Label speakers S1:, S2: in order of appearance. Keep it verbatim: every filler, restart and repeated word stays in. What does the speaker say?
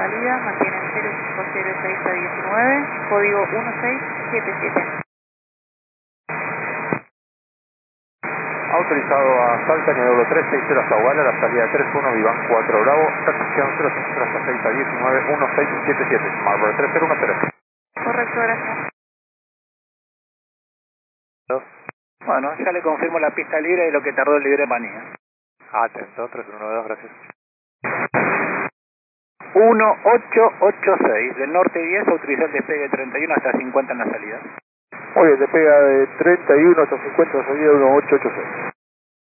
S1: salida, mantienen cero cinco cero seis a diecinueve, código uno seis siete siete.
S2: Autorizado a Salta, nivel tres seis cero hasta Ugala, la salida tres uno, Viván cuatro Bravo, recepción cero cinco cero hasta seis a diecinueve, uno seis siete siete, Marlboro tres cero uno cero.
S1: Correcto, gracias.
S3: Bueno, ya le confirmo la pista libre y lo que tardó el libre manía.
S2: Atento, tres uno dos, gracias.
S3: uno ocho ocho seis, del norte diez, autorizó el despegue treinta y uno hasta cincuenta en la salida.
S2: Muy bien, despega de treinta y uno hasta cincuenta, salida uno ocho ocho seis.